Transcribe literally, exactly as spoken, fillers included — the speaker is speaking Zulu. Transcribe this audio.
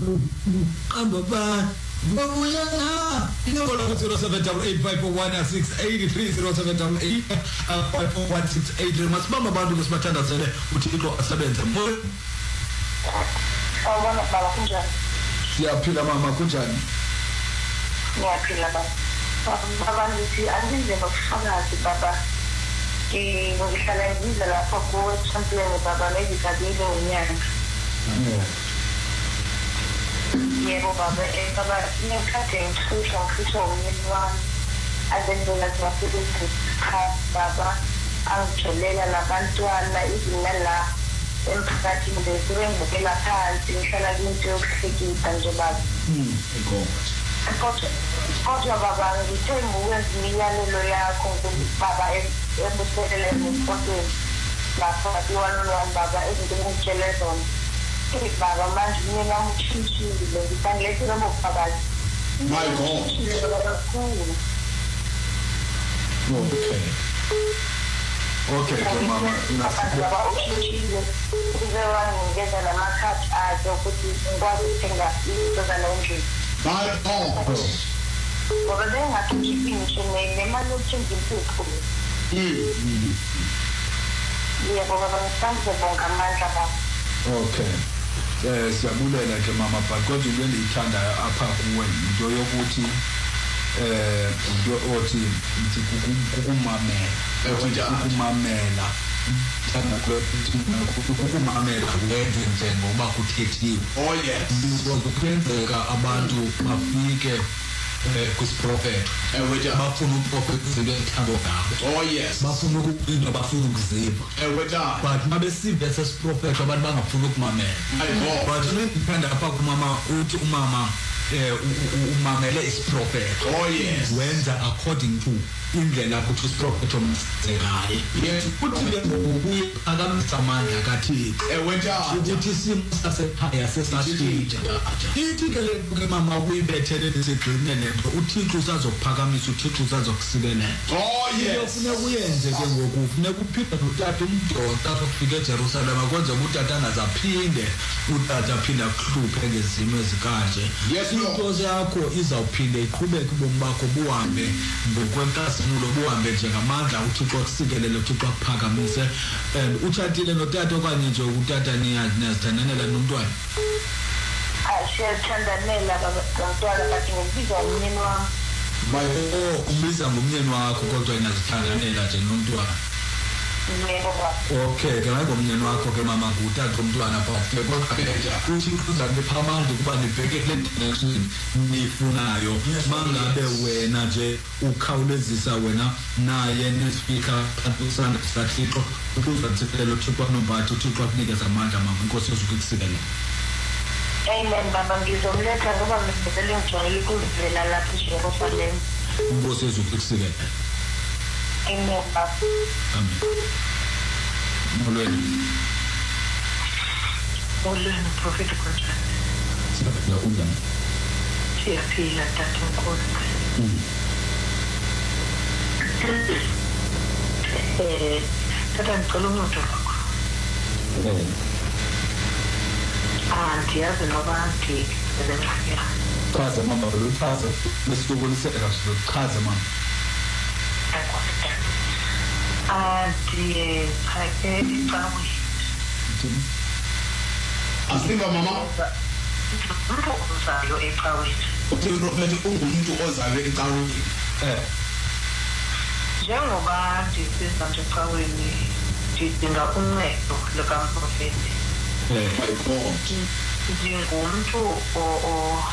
Baba. Babuyana. zero seven eight eight five four one six eight three zero seven eight five four one six eight. Masibamba abantu besibathandazele uThixo asebenze. Awubona baba kunjani? Siyaphila mama kunjani? Ngiyaphila baba. Baba ngithi angize ngokufakazi baba. Ke ngihlala ngizwe lapho kuwe champion baba ngizikabile unyanga. Yebo baba eh baba ngikhathe ngihlusha ngihlusha umyeni wami. Azenzela ukuthi cha baba angitshelela labantwana izilala emphakathini bese ngibukela phansi ngihlala kwinto yokuhlekisa nje baba. Mhm enkonzo. Kodwa kodwa baba ngithe ngikwenza imiyalelo yakho baba ebuselele ngempotweni lapho asiwanolwana baba ezinto engitshele zona. Eh baba manje mina ngishintshile ngibangilethele ngokubhakazi. My God. Okay. Okay, mama. Baba ushintshile uzewa ngingeza lamakhadi akhe ukuthi ngikwazi ukuthenga izinto zalendlini. My God. Ngoba bengakhiphi ngisho nemali yokuthenga impuphu. Mm. Yebo baba ngisambe bonke amandla baba. Okay. Eh siyabulela ke mama but kodwa into engiyithanda apha kuwe into yokuthi eh into othi ngithi kukumamela ukumamela thanda ukumamela kwenze nje ngoba kuthethiwe. Oh yes. Ngokwenzeka abantu bafike kusiprofeta ewe bafuna uprofeta izinto ezithando ngabo. Oh yes. Bafuna ukuqina bafuna ukuziva. Ewe but mabesive sesiprofeta abantu bangafuna ukumamela. But ngithanda apha kumama uthi umama eh umamele isiprofeta. Oh yes. Wenza according to indlela ukuthi isiprofeta umsekayo. Yes. Kuthi ngokubuye akamisa amandla kaThixo. Ewe ukuthi isimo sasekhaya sesashintsha. Ithi ke le mama uyibethele lesigcine lento uThixo usazokuphakamisa uThixo uzazokusibelela. Oh yes. Ufuna kuyenze ke ngoku ufuna kuphinde notata umdonta ukufika eJerusalem akwenze utata angazaphinde utata aphinde akuhluphe ngezimo ezikanje. Yes Lord. Inkosi yakho izawuphinde iqhubeke ubomi bakho buhambe ngokwenkazimulo buhambe njengamandla uThixo akusikelele uThixo akuphakamise. And utshatile notata okanye nje utata niyazithandanela nomntwana? Siyathandanela baba bantwana bathi ngibiza umyeni wami. Mayo ubiza ngomyeni wakho kodwa ngiyazithandanela nje nomntwana. Yebo baba. Okay, ke manje umyeni wakho ke mama ngutata umntwana but ke kodwa uthi uza ngephamandi kuba nibheke le direction nifunayo mangabe wena nje ukhawulezisa wena naye nespeaker usanda sathixo ukuzathekela uThixo nombathu uThixo akunikeza amandla mama inkosi yezukukusikela. Amen baba ngizomletha ngoba ngibhekele ngijwayele ukuvela lapha eJerusalem. Inkosi yezukukusikela. Amen baba. Amen. Molweni. Molweni prophet konjani? Siyaphila unjani? Siyaphila tata mkhulu. Eh tata ngicela umuntu wakho. Eh. Ah ndiyazi noba ndisebenza. Chaza mama uchaza besikubonisela kahle chaza mama. Ah ndiye phake icawe. Asinga mama. Umuntu ozayo ecaweni. Uthi prophet ungumuntu ozayo ecaweni. Eh. Njengoba ndisiza nje ecaweni ndidinga uncedo lukaprofeti. Eh. My God. Ndingumuntu o